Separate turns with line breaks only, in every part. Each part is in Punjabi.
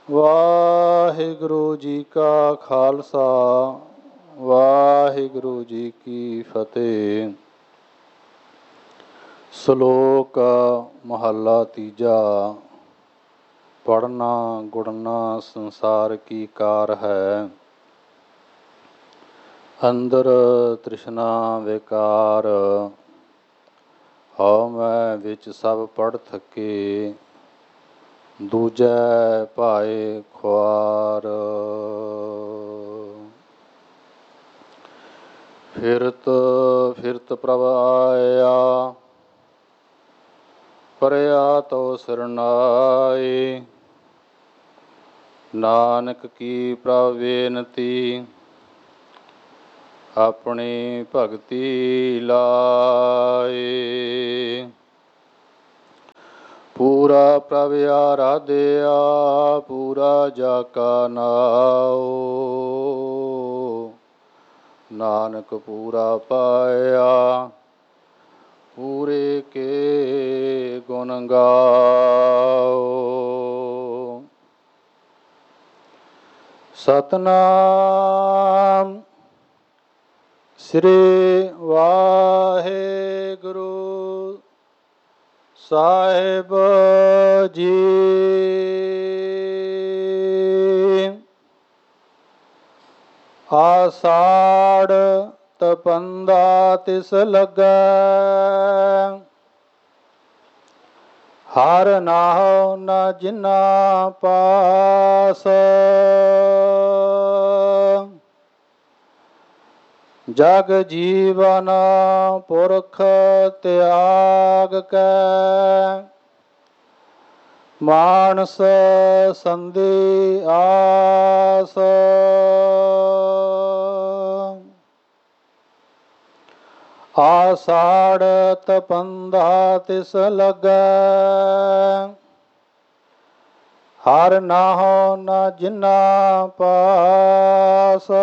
ਵਾਹਿਗੁਰੂ ਜੀ ਕਾ ਖਾਲਸਾ, ਵਾਹਿਗੁਰੂ ਜੀ ਕੀ ਫਤਿਹ। ਸ਼ਲੋਕ ਮਹੱਲਾ ਤੀਜਾ। ਪੜ੍ਹਨਾ ਗੁੜਨਾ ਸੰਸਾਰ ਕੀ ਕਾਰ ਹੈ, ਅੰਦਰ ਤ੍ਰਿਸ਼ਨਾ ਵਿਕਾਰ। ਹਉ ਮੈਂ ਵਿੱਚ ਸਭ ਪੜ੍ਹ ਥਕੇ, ਦੂਜੈ ਭਾਏ ਖੁਆਰ। ਫਿਰਤ ਫਿਰਤ ਪ੍ਰਭ ਆਇਆ, ਪਰਿਆ ਤੋ ਸਰਨਾਏ। ਨਾਨਕ ਕੀ ਪ੍ਰਭ ਬੇਨਤੀ, ਆਪਣੀ ਭਗਤੀ ਲਾਏ। ਪੂਰਾ ਪ੍ਰਭ ਆਰਾਧਿਆ, ਪੂਰਾ ਜਾ ਕਾ ਨਾਉ। ਨਾਨਕ ਪੂਰਾ ਪਾਇਆ, ਪੂਰੇ ਕੇ ਗੁਣ ਗਾਓ। ਸਤਨਾਮ ਸ੍ਰੀ ਵਾਹਿਗੁਰੂ ਸਾਹਿਬ ਜੀ। ਆਸਾੜ ਤਪੰਦਾ ਤਿਸ ਲੱਗੈ, ਹਰਿ ਨਾਉ ਨ ਜਿਨਾ ਪਾਸ। ਜਗ ਜੀਵਨ ਪੁਰਖ ਤਿਆਗ ਕੈ, ਮਾਨਸ ਸੰਧੀ ਆਸ। ਆਸਾੜ ਤਪੰਦਾ ਤਿਸ ਲੱਗੈ, ਹਰਿ ਨਾਉ ਨ ਜਿਨਾ ਪਾਸ।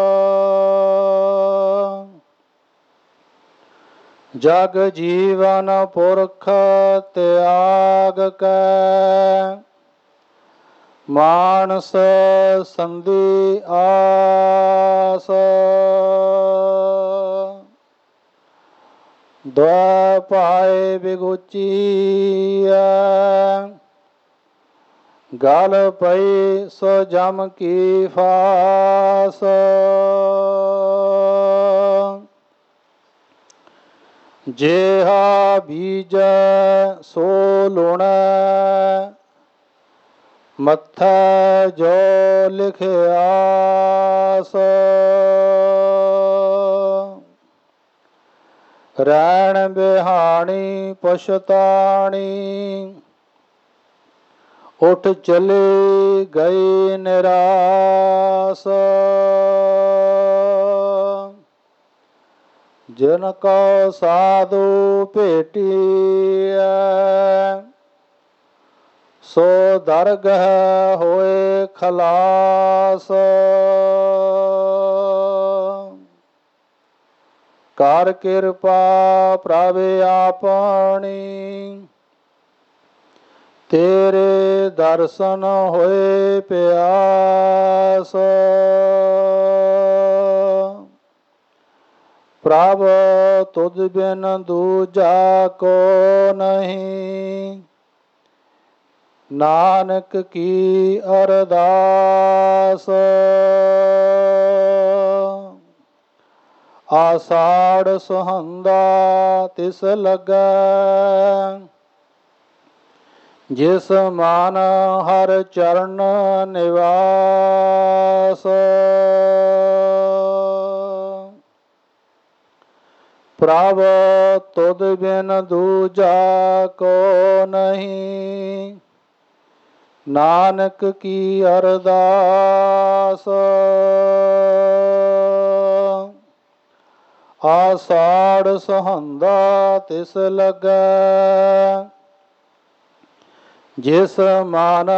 ਜਗ ਜੀਵਨ ਪੁਰਖ ਤਿਆਗ ਕੈ, ਮਾਨਸ ਸੰਧੀ ਆਸ। ਦੁਇ ਭਾਏ ਬਿਗੁਚੀਐ, ਗਲ ਪਈ ਸੋ ਜਮ ਕੀ ਫਾਸ। ਜਿਹਾ ਬੀਜੈ ਸੋ ਲੁਣੈ, ਮੱਥੈ ਜੋ ਲਿਖਿਆਸ। ਰੈਣ ਬਿਹਾਣੀ ਪਛਤਾਣੀ, ਉੱਠ ਚਲੀ ਗਈ ਨਿਰਾਸ। ਜਿਨ ਕੋ ਸਾਧੂ ਭੇਟੀਐ, ਸੋ ਦਰਗਹਿ ਹੋਏ ਖਲਾਸ। ਕਰ ਕਿਰਪਾ ਪ੍ਰਭ ਆਪਣੀ, ਤੇਰੇ ਦਰਸ਼ਨ ਹੋਏ ਪਿਆਸ। ਪ੍ਰਭ ਤੁਧ ਬਿਨ ਦੂਜਾ ਕੋ ਨਹੀਂ, ਨਾਨਕ ਕੀ ਅਰਦਾਸ। ਆਸਾੜ ਸੁਹੰਦਾ ਤਿਸ ਲੱਗੈ, ਜਿਸ ਮਨ ਹਰਿ ਚਰਨ ਨਿਵਾਸ। ਪ੍ਰਭ ਤੁਧ ਬਿਨ ਦੂਜਾ ਕੋ ਨਹੀਂ, ਨਾਨਕ ਕੀ ਅਰਦਾਸ। ਆਸਾੜ ਸੁਹੰਦਾ ਤਿਸ ਲੱਗੈ, ਜਿਸ ਮਨ